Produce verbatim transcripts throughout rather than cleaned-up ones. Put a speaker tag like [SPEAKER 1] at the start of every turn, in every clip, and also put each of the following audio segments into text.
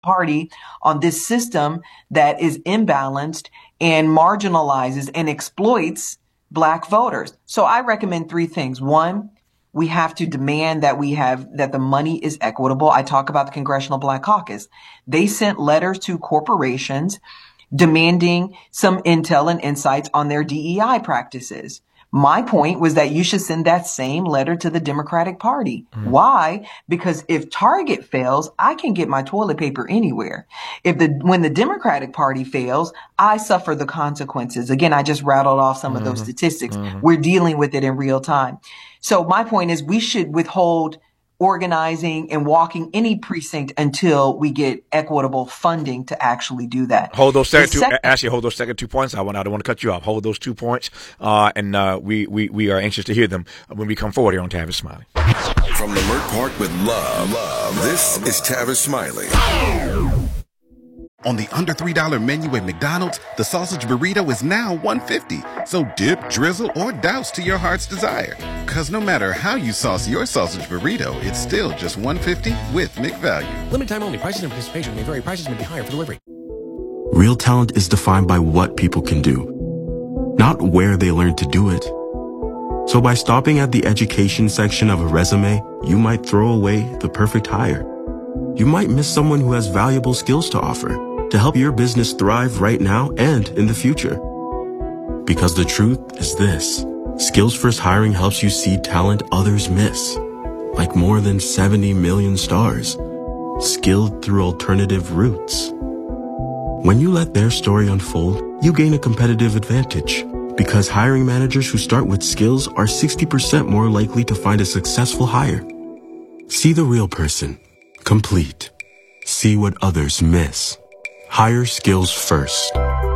[SPEAKER 1] Party on this system that is imbalanced and marginalizes and exploits Black voters. So I recommend three things. One, we have to demand that we have, that the money is equitable. I talk about the Congressional Black Caucus. They sent letters to corporations demanding some intel and insights on their D E I practices. My point was that you should send that same letter to the Democratic Party. Mm. Why? Because if Target fails, I can get my toilet paper anywhere. If the, when the Democratic Party fails, I suffer the consequences. Again, I just rattled off some mm-hmm. of those statistics. Mm-hmm. We're dealing with it in real time. So my point is we should withhold organizing and walking any precinct until we get equitable funding to actually do that.
[SPEAKER 2] Hold those second, second two, actually hold those second two points. I want, I don't want to cut you off. Hold those two points. Uh, and, uh, we, we, we are anxious to hear them when we come forward here on Tavis Smiley.
[SPEAKER 3] From Leimert Park with love, love, this is Tavis Smiley.
[SPEAKER 4] On the under three dollar menu at McDonald's, the sausage burrito is now one fifty. So dip, drizzle, or douse to your heart's desire. Cause no matter how you sauce your sausage burrito, it's still just one fifty with McValue.
[SPEAKER 5] Limited time only. Prices and participation may vary. Prices may be higher for delivery.
[SPEAKER 6] Real talent is defined by what people can do, not where they learn to do it. So by stopping at the education section of a resume, you might throw away the perfect hire. You might miss someone who has valuable skills to offer to help your business thrive right now and in the future. Because the truth is this: Skills First Hiring helps you see talent others miss, like more than seventy million stars, skilled through alternative routes. When you let their story unfold, you gain a competitive advantage, because hiring managers who start with skills are sixty percent more likely to find a successful hire. See the real person, complete. See what others miss. Hire skills first.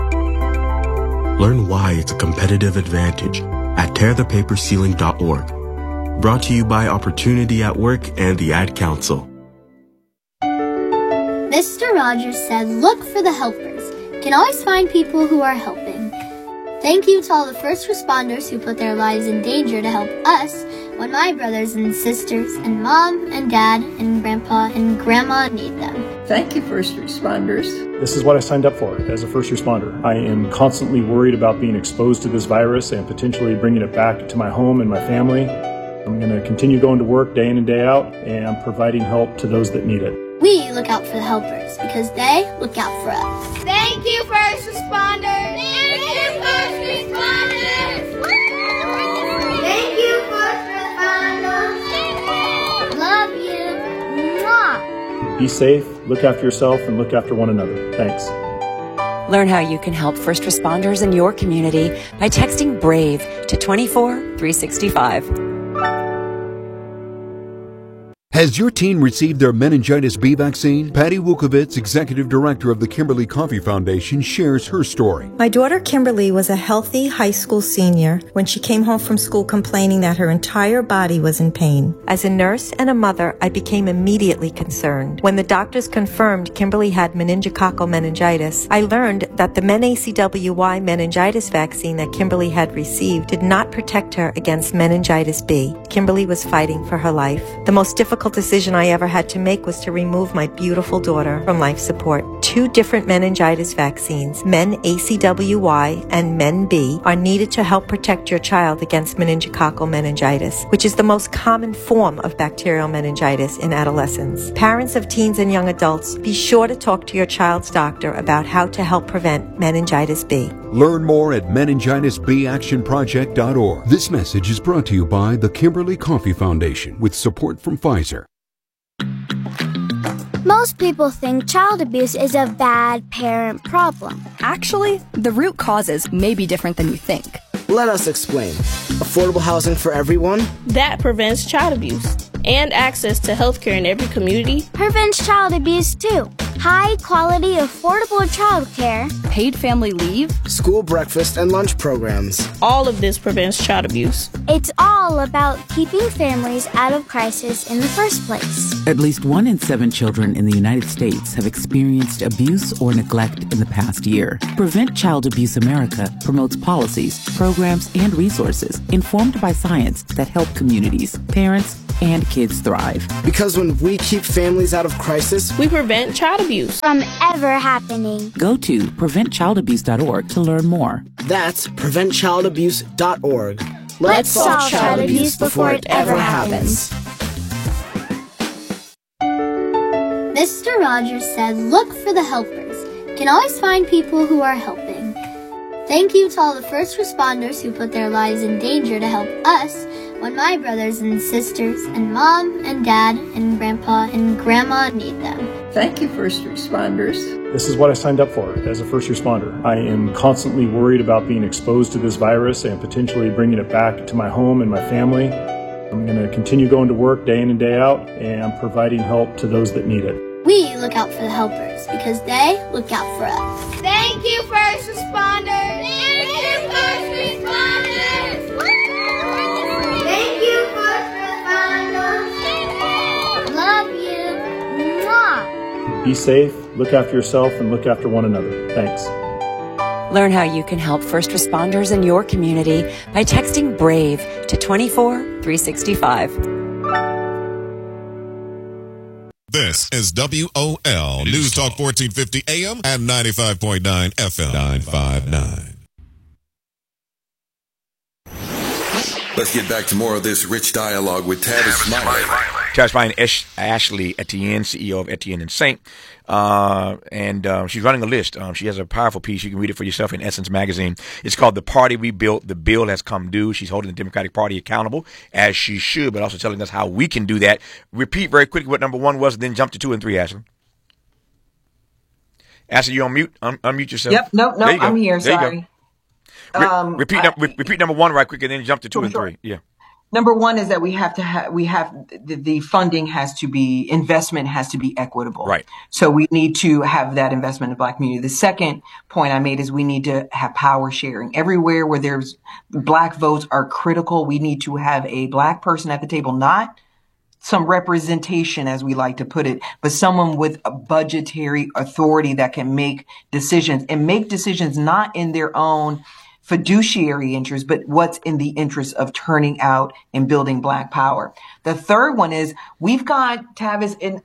[SPEAKER 6] Learn why it's a competitive advantage at tear the paper ceiling dot org. Brought to you by Opportunity at Work and the Ad Council.
[SPEAKER 7] Mister Rogers said, look for the helpers. Can always find people who are helping. Thank you to all the first responders who put their lives in danger to help us when my brothers and sisters and mom and dad and grandpa and grandma need them.
[SPEAKER 8] Thank you, first responders.
[SPEAKER 9] This is what I signed up for as a first responder. I am constantly worried about being exposed to this virus and potentially bringing it back to my home and my family. I'm going to continue going to work day in and day out, and I'm providing help to those that need it.
[SPEAKER 7] We look out for the helpers because they look out for us.
[SPEAKER 10] Thank you, first responders. Thank you, first responders.
[SPEAKER 7] Thank you, first responders. Love you. Mwah.
[SPEAKER 9] Be safe, look after yourself, and look after one another. Thanks.
[SPEAKER 11] Learn how you can help first responders in your community by texting BRAVE to two four three six five.
[SPEAKER 12] Has your teen received their meningitis B vaccine? Patty Wukovitz, executive director of the Kimberly Coffee Foundation, shares her story.
[SPEAKER 13] My daughter Kimberly was a healthy high school senior when she came home from school complaining that her entire body was in pain.
[SPEAKER 14] As a nurse and a mother, I became immediately concerned. When the doctors confirmed Kimberly had meningococcal meningitis, I learned that the MenACWY meningitis vaccine that Kimberly had received did not protect her against meningitis B. Kimberly was fighting for her life. The most difficult decision I ever had to make was to remove my beautiful daughter from life support. Two different meningitis vaccines, MenACWY and MenB, are needed to help protect your child against meningococcal meningitis, which is the most common form of bacterial meningitis in adolescents. Parents of teens and young adults, be sure to talk to your child's doctor about how to help prevent meningitis B.
[SPEAKER 12] Learn more at meningitis b action project dot org. This message is brought to you by the Kimberly Coffee Foundation with support from Pfizer.
[SPEAKER 7] Most people think child abuse is a bad parent problem.
[SPEAKER 15] Actually, the root causes may be different than you think.
[SPEAKER 16] Let us explain. Affordable housing for everyone?
[SPEAKER 17] That prevents child abuse. And access to healthcare in every community
[SPEAKER 7] prevents child abuse too. High quality, affordable childcare,
[SPEAKER 15] paid family leave,
[SPEAKER 16] school breakfast and lunch programs.
[SPEAKER 17] All of this prevents child abuse.
[SPEAKER 7] It's all about keeping families out of crisis in the first place.
[SPEAKER 18] At least one in seven children in the United States have experienced abuse or neglect in the past year. Prevent Child Abuse America promotes policies, programs, and resources informed by science that help communities, parents, and kids thrive.
[SPEAKER 16] Because when we keep families out of crisis,
[SPEAKER 17] we prevent child abuse
[SPEAKER 10] from ever happening.
[SPEAKER 18] Go to prevent child abuse dot org to learn more.
[SPEAKER 16] That's prevent child abuse dot org.
[SPEAKER 10] Let's, Let's solve child abuse before it ever happens. Mister Rogers said, look for the helpers. You can always find people who are helping. Thank you to all the first responders who put their lives in danger to help us when my brothers and sisters and mom and dad and grandpa and grandma need them.
[SPEAKER 8] Thank you, first responders.
[SPEAKER 9] This is what I signed up for as a first responder. I am constantly worried about being exposed to this virus and potentially bringing it back to my home and my family. I'm going to continue going to work day in and day out and providing help to those that need it.
[SPEAKER 7] We look out for the helpers because they look out for us.
[SPEAKER 10] Thank you, first responders. Thank you, first responders. Thank you, first responders. Love you. Mwah.
[SPEAKER 9] Be safe, look after yourself, and look after one another. Thanks.
[SPEAKER 11] Learn how you can help first responders in your community by texting BRAVE to twenty-four three sixty-five.
[SPEAKER 19] This is W O L News Talk fourteen fifty A M and ninety-five point nine F M. nine five nine.
[SPEAKER 3] Let's get back to more of this rich dialogue with Tavis Smiley.
[SPEAKER 2] Tavis Smiley and Ashley Etienne, C E O of Etienne and Saint. Uh, and um, she's running a list. Um, she has a powerful piece. You can read it for yourself in Essence Magazine. It's called The Party We Built. The Bill Has Come Due. She's holding the Democratic Party accountable, as she should, but also telling us how we can do that. Repeat very quickly what number one was, and then jump to two and three, Ashley. Ashley, you on mute? Un- unmute yourself.
[SPEAKER 1] Yep. No, no, I'm here.
[SPEAKER 2] There
[SPEAKER 1] Sorry.
[SPEAKER 2] Re-
[SPEAKER 1] um,
[SPEAKER 2] repeat,
[SPEAKER 1] I,
[SPEAKER 2] re- repeat number one right quick, and then jump to two and
[SPEAKER 1] sure.
[SPEAKER 2] three. Yeah.
[SPEAKER 1] Number one is that we have to have, we have, the, the funding has to be, investment has to be equitable.
[SPEAKER 2] Right.
[SPEAKER 1] So we need to have that investment in the Black community. The second point I made is we need to have power sharing. Everywhere where there's Black votes are critical, we need to have a Black person at the table, not some representation, as we like to put it, but someone with a budgetary authority that can make decisions and make decisions not in their own fiduciary interest, but what's in the interest of turning out and building Black power. The third one is we've got, Tavis, an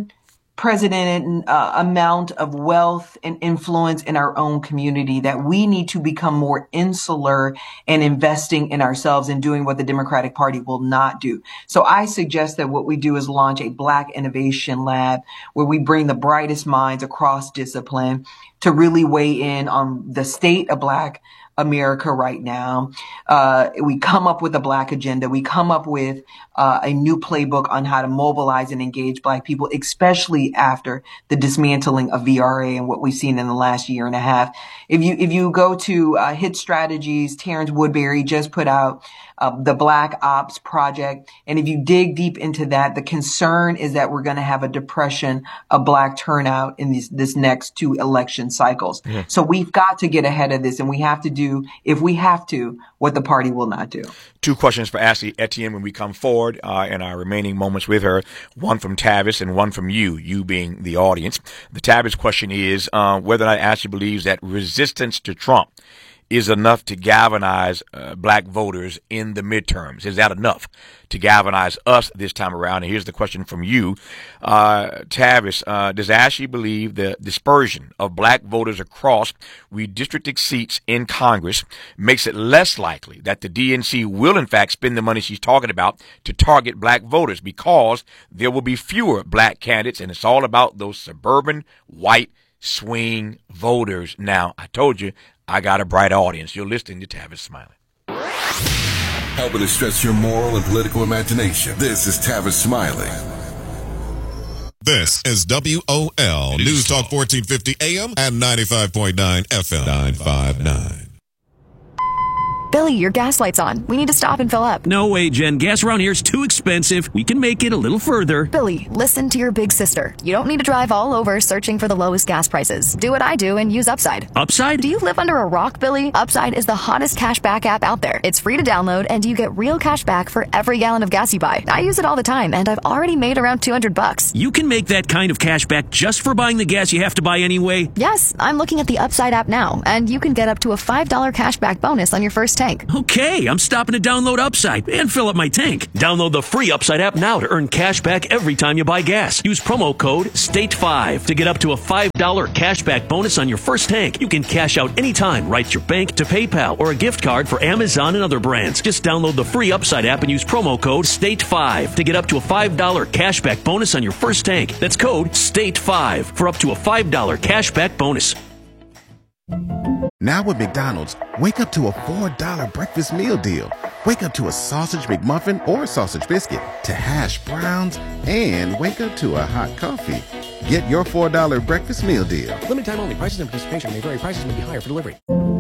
[SPEAKER 1] unprecedented uh, amount of wealth and influence in our own community that we need to become more insular and investing in ourselves and doing what the Democratic Party will not do. So I suggest that what we do is launch a Black Innovation Lab where we bring the brightest minds across discipline to really weigh in on the state of Black America right now. Uh, we come up with a Black agenda. We come up with uh, a new playbook on how to mobilize and engage Black people, especially after the dismantling of V R A and what we've seen in the last year and a half. If you if you go to uh, Hit Strategies, Terrence Woodbury just put out uh, the Black Ops Project. And if you dig deep into that, the concern is that we're going to have a depression of Black turnout in these, this next two election cycles. Yeah. So we've got to get ahead of this, and we have to do, if we have to, what the party will not do.
[SPEAKER 2] Two questions for Ashley Etienne when we come forward uh, in our remaining moments with her, one from Tavis and one from you, you being the audience. The Tavis question is uh, whether or not Ashley believes that resistance to Trump is enough to galvanize uh, Black voters in the midterms. Is that enough to galvanize us this time around? And here's the question from you, uh, Tavis. Uh, does Ashley believe the dispersion of Black voters across redistricted seats in Congress makes it less likely that the D N C will, in fact, spend the money she's talking about to target Black voters because there will be fewer Black candidates, and it's all about those suburban white swing voters? Now, I told you, I got a bright audience. You're listening to Tavis Smiley.
[SPEAKER 3] Helping to stretch your moral and political imagination. This is Tavis Smiley.
[SPEAKER 19] This is W O L News Talk fourteen fifty A M and ninety-five point nine F M. nine five nine.
[SPEAKER 15] Billy, your gas light's on. We need to stop and fill up.
[SPEAKER 20] No way, Jen. Gas around here is too expensive. We can make it a little further.
[SPEAKER 15] Billy, listen to your big sister. You don't need to drive all over searching for the lowest gas prices. Do what I do and use Upside.
[SPEAKER 20] Upside?
[SPEAKER 15] Do you live under a rock, Billy? Upside is the hottest cashback app out there. It's free to download, and you get real cash back for every gallon of gas you buy. I use it all the time, and I've already made around two hundred bucks.
[SPEAKER 20] You can make that kind of cash back just for buying the gas you have to buy anyway?
[SPEAKER 15] Yes, I'm looking at the Upside app now, and you can get up to a five dollars cashback bonus on your first tank.
[SPEAKER 20] Okay, I'm stopping to download Upside and fill up my tank. Download the free Upside app now to earn cash back every time you buy gas. Use promo code state five to get up to a five dollar cash back bonus on your first tank. You can cash out anytime right to your bank, to PayPal, or a gift card for Amazon and other brands. Just download the free Upside app and use promo code state five to get up to a five dollar cash back bonus on your first tank. That's code state five for up to a five dollar cash back bonus.
[SPEAKER 4] Now with McDonald's, wake up to a four dollar breakfast meal deal. Wake up to a sausage McMuffin or sausage biscuit, to hash browns, and wake up to a hot coffee. Get your four dollar breakfast meal deal.
[SPEAKER 5] Limited time only. Prices and participation may vary. Prices may be higher for delivery.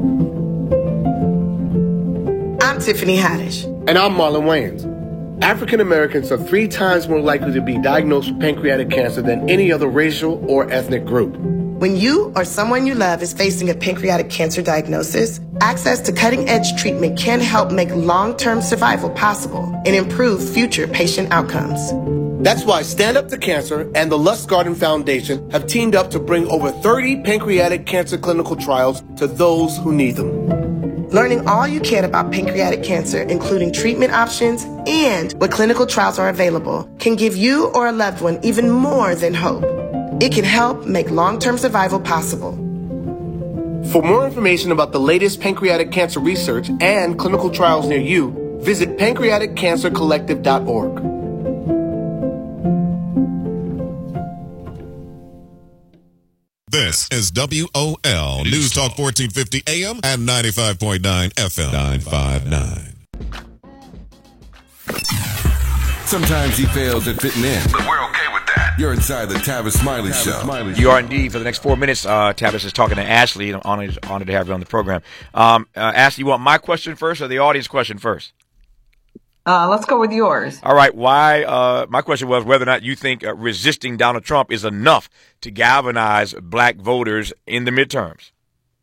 [SPEAKER 21] I'm Tiffany Haddish.
[SPEAKER 22] And I'm Marlon Wayans. African Americans are three times more likely to be diagnosed with pancreatic cancer than any other racial or ethnic group.
[SPEAKER 21] When you or someone you love is facing a pancreatic cancer diagnosis, access to cutting-edge treatment can help make long-term survival possible and improve future patient outcomes.
[SPEAKER 22] That's why Stand Up to Cancer and the Lustgarten Foundation have teamed up to bring over thirty pancreatic cancer clinical trials to those who need them.
[SPEAKER 21] Learning all you can about pancreatic cancer, including treatment options and what clinical trials are available, can give you or a loved one even more than hope. It can help make long-term survival possible.
[SPEAKER 22] For more information about the latest pancreatic cancer research and clinical trials near you, visit pancreatic cancer collective dot org.
[SPEAKER 19] This is W O L News Talk fourteen fifty A M and ninety-five point nine F M. nine five nine.
[SPEAKER 3] Sometimes he fails at fitting in, but we're okay with that. You're inside the Tavis Smiley
[SPEAKER 2] Tavis
[SPEAKER 3] Show.
[SPEAKER 2] Smiley you are indeed. For the next four minutes, uh, Tavis is talking to Ashley. I'm honored, honored to have you on the program. Um, uh, Ashley, you want my question first or the audience question first?
[SPEAKER 1] Uh, let's go with yours.
[SPEAKER 2] All right. Why? Uh, my question was whether or not you think uh, resisting Donald Trump is enough to galvanize black voters in the midterms.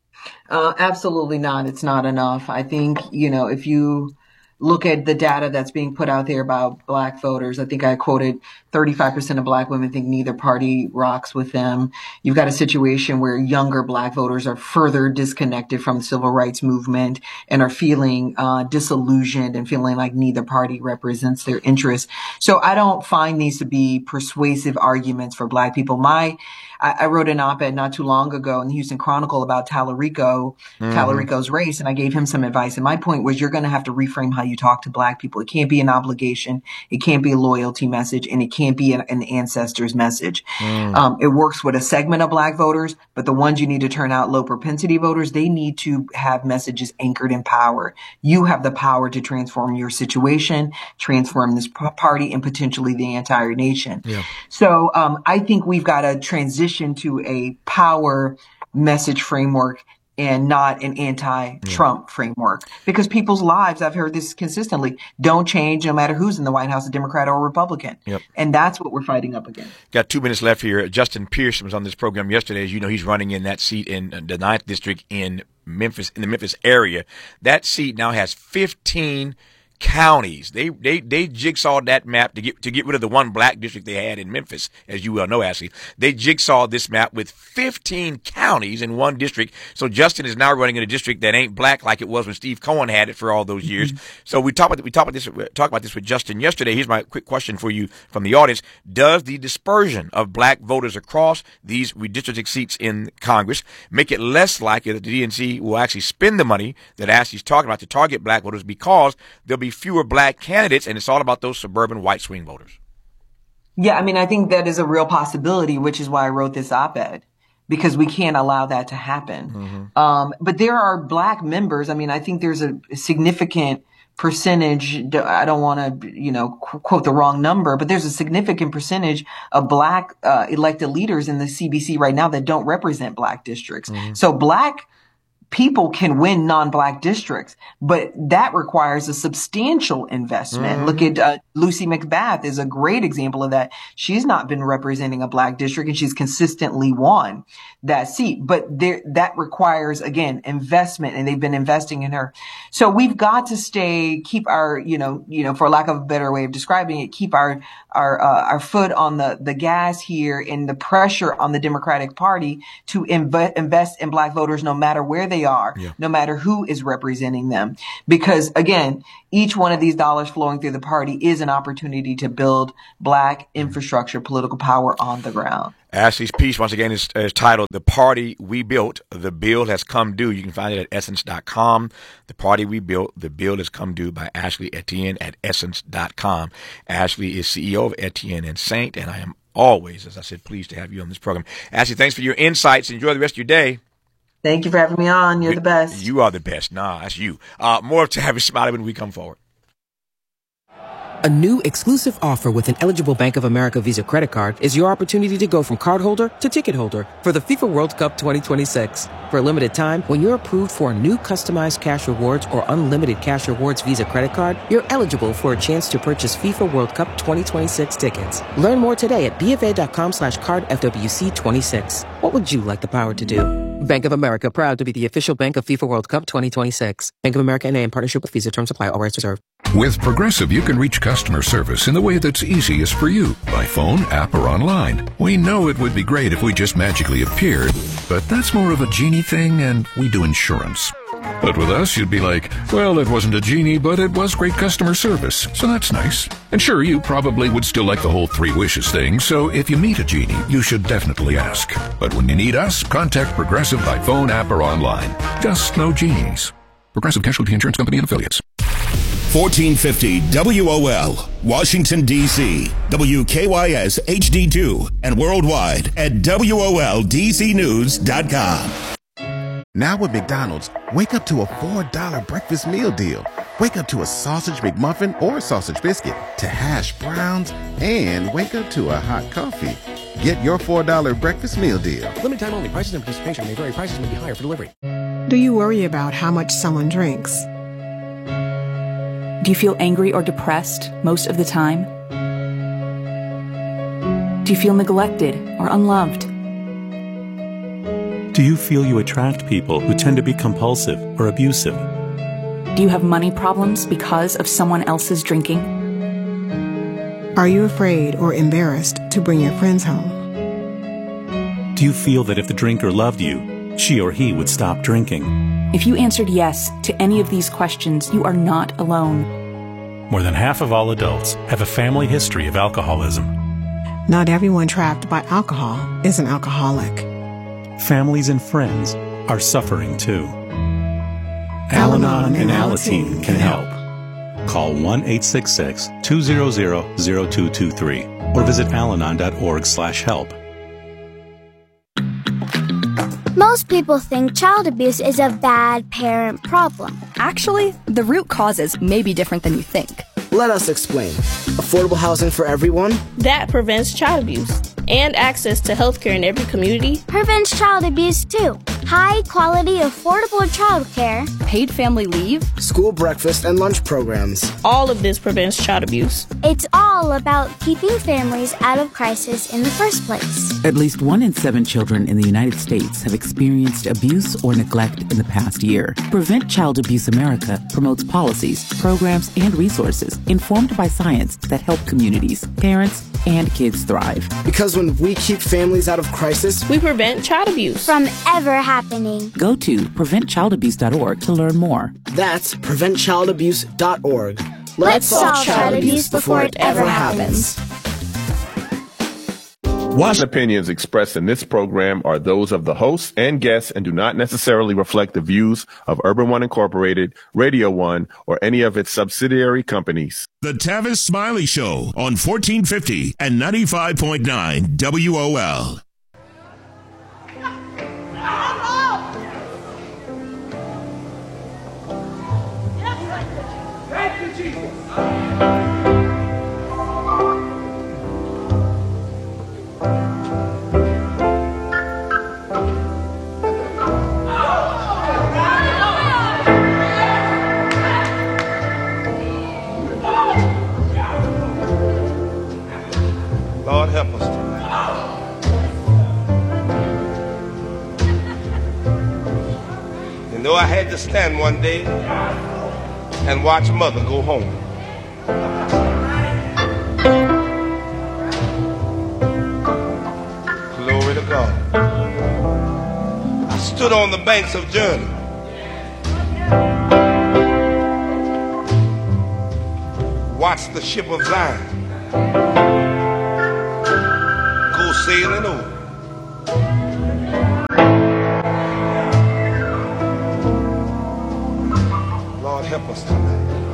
[SPEAKER 1] Uh, absolutely not. It's not enough. I think, you know, if you look at the data that's being put out there about black voters, I think I quoted thirty-five percent of black women think neither party rocks with them. You've got a situation where younger black voters are further disconnected from the civil rights movement and are feeling uh, disillusioned and feeling like neither party represents their interests. So I don't find these to be persuasive arguments for black people. My I, I wrote an op-ed not too long ago in the Houston Chronicle about Tallarico, mm-hmm. Tallarico's race, and I gave him some advice. And my point was, you're going to have to reframe how you talk to black people. It can't be an obligation. It can't be a loyalty message, and it can't be an, an ancestor's message. Mm. Um, it works with a segment of black voters, but the ones you need to turn out, low propensity voters, they need to have messages anchored in power. You have the power to transform your situation, transform this p- party, and potentially the entire nation. Yeah. So um, I think we've got to transition to a power message framework and not an anti-Trump yeah. framework, because people's lives, I've heard this consistently, don't change no matter who's in the White House, a Democrat or a Republican. Yep. And that's what we're fighting up against. Got two minutes left here. Justin Pierce was on this program yesterday. As you know, he's running in that seat in the ninth district in Memphis, in the Memphis area. That seat now has fifteen counties. They they they jigsawed that map to get to get rid of the one black district they had in Memphis, as you well know, Ashley. They jigsawed this map with fifteen counties in one district. So Justin is now running in a district that ain't black like it was when Steve Cohen had it for all those years. Mm-hmm. So we talked about we talked about this talked about this with Justin yesterday. Here's my quick question for you from the audience: does the dispersion of black voters across these redistricting seats in Congress make it less likely that the D N C will actually spend the money that Ashley's talking about to target black voters, because there'll be fewer black candidates, and it's all about those suburban white swing voters? Yeah, I mean, I think that is a real possibility, which is why I wrote this op-ed, because we can't allow that to happen. Mm-hmm. Um, but there are black members. I mean, I think there's a significant percentage. I don't want to, you know, qu- quote the wrong number, but there's a significant percentage of black uh, elected leaders in the C B C right now that don't represent black districts. Mm-hmm. So black people can win non-black districts, but that requires a substantial investment. Mm-hmm. Look at uh, Lucy McBath is a great example of that. She's not been representing a black district, and she's consistently won that seat. But there, that requires, again, investment, and they've been investing in her. So we've got to stay, keep our, you know, you know, for lack of a better way of describing it, keep our our uh, our foot on the the gas here, and the pressure on the Democratic Party to inv- invest in black voters, no matter where they they are,
[SPEAKER 2] yeah.
[SPEAKER 1] no matter who is representing them. Because again, each one of these dollars flowing through the party is an opportunity to build Black infrastructure, political power on the ground.
[SPEAKER 2] Ashley's piece, once again, is, is titled The Party We Built, The Bill Has Come Due. You can find it at essence dot com. The Party We Built, The Bill Has Come Due by Ashley Etienne at essence dot com. Ashley is C E O of Etienne and Saint, and I am always, as I said, pleased to have you on this program. Ashley, thanks for your insights. Enjoy the rest of your day.
[SPEAKER 1] Thank you for having me on. You're the best.
[SPEAKER 2] You are the best. Nah, that's you. Uh, more of Tavis Smiley when we come forward.
[SPEAKER 5] A new exclusive offer with an eligible Bank of America Visa credit card is your opportunity to go from card holder to ticket holder for the FIFA World Cup twenty twenty-six. For a limited time, when you're approved for a new customized cash rewards or unlimited cash rewards Visa credit card, you're eligible for a chance to purchase FIFA World Cup twenty twenty-six tickets. Learn more today at bfa.com slash card FWC twenty-six. What would you like the power to do? Bank of America, proud to be the official bank of FIFA World Cup twenty twenty-six. Bank of America N A in partnership with Visa. Terms apply. All rights reserved.
[SPEAKER 6] With Progressive, you can reach customer service in the way that's easiest for you, by phone, app, or online. We know it would be great if we just magically appeared, but that's more of a genie thing, and we do insurance. But with us, you'd be like, well, it wasn't a genie, but it was great customer service, so that's nice. And sure, you probably would still like the whole three wishes thing, so if you meet a genie, you should definitely ask. But when you need us, contact Progressive by phone, app, or online. Just no genies. Progressive Casualty Insurance Company and Affiliates.
[SPEAKER 13] fourteen fifty W O L, Washington, D C, W K Y S H D two, and worldwide at W O L D C news dot com.
[SPEAKER 4] Now at McDonald's, wake up to a four dollar breakfast meal deal. Wake up to a sausage McMuffin or sausage biscuit, to hash browns, and wake up to a hot coffee. Get your four dollar breakfast meal deal.
[SPEAKER 5] Limited time only. Prices and participation may vary. Prices may be higher for delivery.
[SPEAKER 8] Do you worry about how much someone drinks?
[SPEAKER 23] Do you feel angry or depressed most of the time? Do you feel neglected or unloved?
[SPEAKER 9] Do you feel you attract people who tend to be compulsive or abusive?
[SPEAKER 23] Do you have money problems because of someone else's drinking?
[SPEAKER 8] Are you afraid or embarrassed to bring your friends home?
[SPEAKER 9] Do you feel that if the drinker loved you, she or he would stop drinking?
[SPEAKER 23] If you answered yes to any of these questions, you are not alone.
[SPEAKER 9] More than half of all adults have a family history of alcoholism.
[SPEAKER 8] Not everyone trapped by alcohol is an alcoholic.
[SPEAKER 9] Families and friends are suffering too. Al-Anon and Alateen can help. Call one eight six six, two zero zero, zero two two three or visit alanon dot org slash help.
[SPEAKER 10] Most people think child abuse is a bad parent problem.
[SPEAKER 15] Actually, the root causes may be different than you think.
[SPEAKER 16] Let us explain. Affordable housing for everyone?
[SPEAKER 17] That prevents child abuse. And access to healthcare in every community
[SPEAKER 10] prevents child abuse too. High quality, affordable childcare,
[SPEAKER 15] paid family leave,
[SPEAKER 16] school breakfast and lunch programs.
[SPEAKER 17] All of this prevents child abuse.
[SPEAKER 10] It's all about keeping families out of crisis in the first place.
[SPEAKER 18] At least one in seven children in the United States have experienced abuse or neglect in the past year. Prevent Child Abuse America promotes policies, programs, and resources informed by science that help communities, parents, and kids thrive.
[SPEAKER 16] Because when we keep families out of crisis,
[SPEAKER 17] we prevent child abuse
[SPEAKER 10] from ever happening.
[SPEAKER 18] Go to prevent child abuse dot org to learn more.
[SPEAKER 16] That's prevent child abuse dot org.
[SPEAKER 10] Let's, Let's solve child abuse before it ever happens.
[SPEAKER 24] Wash opinions expressed in this program are those of the hosts and guests and do not necessarily reflect the views of Urban One Incorporated, Radio One, or any of its subsidiary companies.
[SPEAKER 13] The Tavis Smiley Show on fourteen fifty and ninety-five point nine W O L.
[SPEAKER 25] Thank you, Jesus.
[SPEAKER 26] Lord help us tonight. You know, I had to stand one day and watch mother go home. Glory to God. I stood on the banks of Journey watch the ship of Zion go sailing over. Lord, help us tonight.